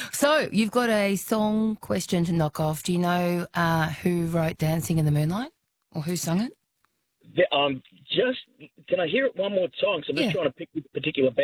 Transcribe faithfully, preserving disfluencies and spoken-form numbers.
So you've got a song question to knock off. Do you know uh, who wrote Dancing in the Moonlight or who sung it? The- Um, just can I hear it one more time? Because I'm Yeah. just trying to pick a particular band.